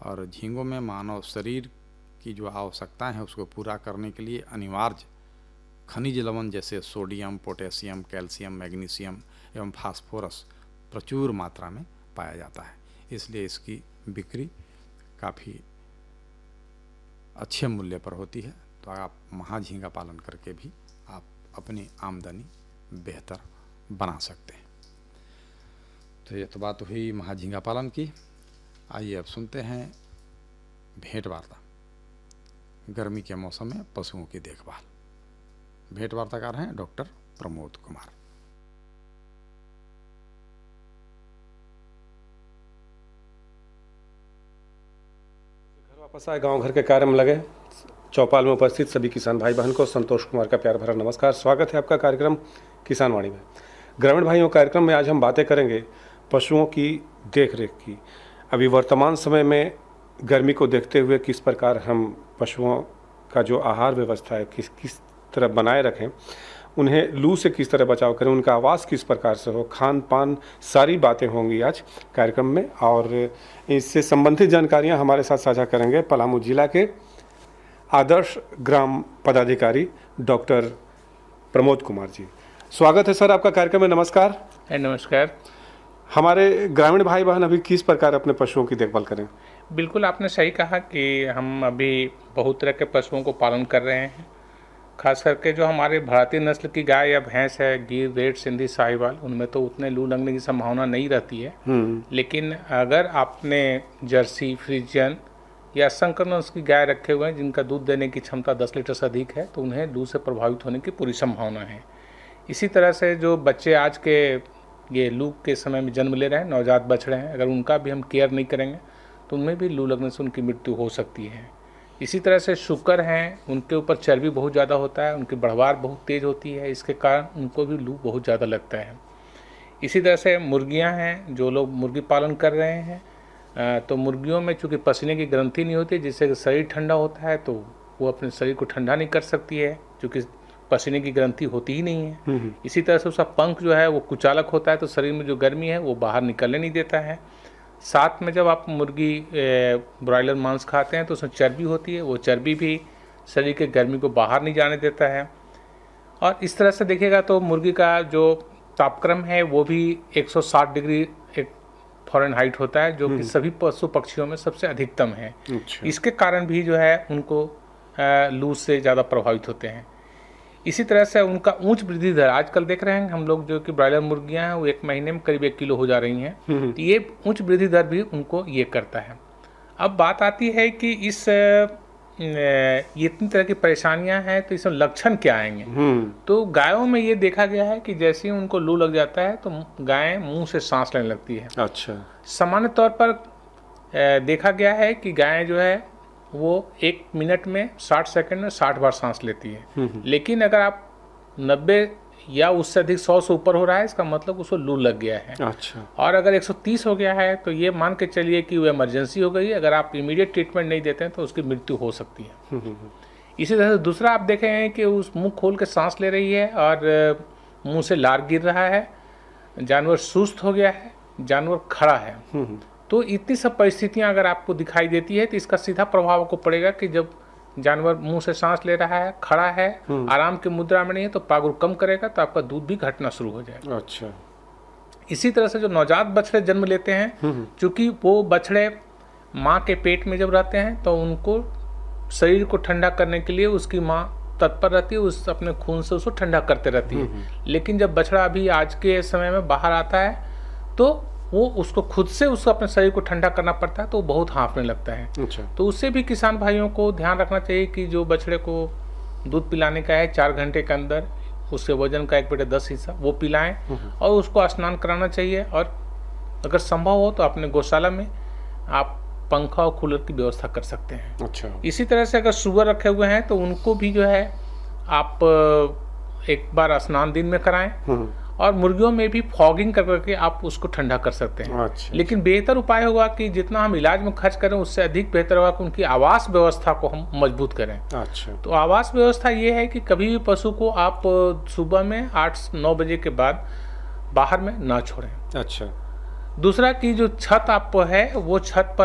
और झींगों में मानव शरीर की जो आवश्यकताएं हैं उसको पूरा करने के लिए अनिवार्य खनिज लवण जैसे सोडियम, पोटेशियम, कैल्शियम, मैग्नीशियम एवं फास्फोरस प्रचुर मात्रा में पाया जाता है। इसलिए इसकी बिक्री काफ़ी अच्छे मूल्य पर होती है। तो आप महाझींगा पालन करके भी आप अपनी आमदनी बेहतर बना सकते हैं। तो ये तो बात हुई महाझींगा पालन की। आइए अब सुनते हैं भेंट वार्ता, गर्मी के मौसम में पशुओं की देखभाल। भेंट वार्ताकार हैं डॉक्टर प्रमोद कुमार। घर वापस आए, गांव घर के कार्य में लगे। चौपाल में उपस्थित सभी किसान भाई बहन को संतोष कुमार का प्यार भरा नमस्कार। स्वागत है आपका कार्यक्रम किसान वाणी में। ग्रामीण भाइयों कार्यक्रम में आज हम बातें करेंगे पशुओं की देखरेख की। अभी वर्तमान समय में गर्मी को देखते हुए किस प्रकार हम पशुओं का जो आहार व्यवस्था है किस तरह बनाए रखें, उन्हें लू से किस तरह बचाव करें, उनका आवास किस प्रकार से हो, खान पान, सारी बातें होंगी आज कार्यक्रम में। और इससे संबंधित जानकारियां हमारे साथ साझा करेंगे पलामू जिला के आदर्श ग्राम पदाधिकारी डॉक्टर प्रमोद कुमार जी। स्वागत है सर आपका कार्यक्रम में। नमस्कार। नमस्कार। हमारे ग्रामीण भाई बहन अभी किस प्रकार अपने पशुओं की देखभाल करें? बिल्कुल आपने सही कहा कि हम अभी बहुत तरह के पशुओं को पालन कर रहे हैं। खास करके जो हमारे भारतीय नस्ल की गाय या भैंस है, गिर, रेड, सिंधी, साहिवाल, उनमें तो उतने लू लगने की संभावना नहीं रहती है। लेकिन अगर आपने जर्सी, फ्रीजियन या संकर नस्ल की गाय रखे हुए हैं जिनका दूध देने की क्षमता 10 लीटर से अधिक है, तो उन्हें लू से प्रभावित होने की पूरी संभावना है। इसी तरह से जो बच्चे आज के ये लू के समय में जन्म ले रहे हैं, नवजात बछड़े हैं, अगर उनका भी हम केयर नहीं करेंगे तो उनमें भी लू लगने से उनकी मृत्यु हो सकती है। इसी तरह से शुकर हैं, उनके ऊपर चर्बी बहुत ज़्यादा होता है, उनकी बढ़वार बहुत तेज़ होती है, इसके कारण उनको भी लू बहुत ज़्यादा लगता है। इसी तरह से मुर्गियां हैं, जो लोग मुर्गी पालन कर रहे हैं, तो मुर्गियों में चूँकि पसीने की ग्रंथि नहीं होती जिससे शरीर ठंडा होता है, तो वो अपने शरीर को ठंडा नहीं कर सकती है क्योंकि पसीने की ग्रंथि होती ही नहीं है। इसी तरह से उसका पंख जो है वो कुचालक होता है, तो शरीर में जो गर्मी है वो बाहर निकलने नहीं देता है। साथ में जब आप मुर्गी ब्रॉयलर मांस खाते हैं तो उसमें चर्बी होती है, वो चर्बी भी शरीर के गर्मी को बाहर नहीं जाने देता है। और इस तरह से देखिएगा तो मुर्गी का जो तापक्रम है वो भी 160 डिग्री फ़ारेनहाइट होता है, जो कि सभी पशु पक्षियों में सबसे अधिकतम है। इसके कारण भी जो है उनको लू से ज़्यादा प्रभावित होते हैं। इसी तरह से उनका उच्च वृद्धि दर, आजकल देख रहे हैं हम लोग जो कि ब्रॉयलर मुर्गियां हैं वो 1 महीने में करीब 1 किलो हो जा रही हैं, तो ये उच्च वृद्धि दर भी उनको ये करता है। अब बात आती है कि ये इतनी तरह की परेशानियां हैं तो इसमें लक्षण क्या आएंगे। तो गायों में ये देखा गया है कि जैसे ही उनको लू लग जाता है तो गायें मुंह से सांस लेने लगती है। अच्छा। सामान्य तौर पर देखा गया है कि गायें जो है वो 1 मिनट में 60 सेकंड में 60 बार सांस लेती है। लेकिन अगर आप 90 या उससे अधिक 100 से ऊपर हो रहा है, इसका मतलब उसको लू लग गया है। अच्छा। और अगर 130 हो गया है तो ये मान के चलिए कि वो इमरजेंसी हो गई है। अगर आप इमीडिएट ट्रीटमेंट नहीं देते हैं तो उसकी मृत्यु हो सकती है। इसी तरह से दूसरा आप देखें हैं कि उस मुंह खोल के सांस ले रही है और मुंह से लार गिर रहा है, जानवर सुस्त हो गया है, जानवर खड़ा है। तो इतनी सब परिस्थितियां अगर आपको दिखाई देती है तो इसका सीधा प्रभाव आपको पड़ेगा कि जब जानवर मुंह से सांस ले रहा है, खड़ा है, आराम की मुद्रा में नहीं है, तो पागुर कम करेगा तो आपका दूध भी घटना शुरू हो जाएगा। अच्छा। इसी तरह से जो नवजात बछड़े जन्म लेते हैं, चूंकि वो बछड़े माँ के पेट में जब रहते हैं तो उनको शरीर को ठंडा करने के लिए उसकी माँ तत्पर रहती है, उस अपने खून से उसको ठंडा करते रहती है। लेकिन जब बछड़ा अभी आज के समय में बाहर आता है तो वो उसको खुद से उसको अपने शरीर को ठंडा करना पड़ता है, तो वो बहुत हाँफने लगता है। अच्छा। तो उससे भी किसान भाइयों को ध्यान रखना चाहिए कि जो बछड़े को दूध पिलाने का है 4 घंटे के अंदर उसके वजन का 1/10 हिस्सा वो पिलाएं और उसको स्नान कराना चाहिए। और अगर संभव हो तो अपने गौशाला में आप पंखा और कूलर की व्यवस्था कर सकते हैं। अच्छा। इसी तरह से अगर सुअर रखे हुए हैं तो उनको भी जो है आप एक बार स्नान दिन में कराएं और मुर्गियों में भी फॉगिंग करके आप उसको ठंडा कर सकते हैं। अच्छा। लेकिन बेहतर उपाय होगा कि जितना हम इलाज में खर्च करें उससे अधिक बेहतर होगा कि उनकी आवास व्यवस्था को हम मजबूत करें। अच्छा। तो आवास व्यवस्था ये है कि कभी भी पशु को आप सुबह में 8-9 बजे के बाद बाहर में ना छोड़ें। अच्छा। दूसरा कि जो छत आप है वो छत पर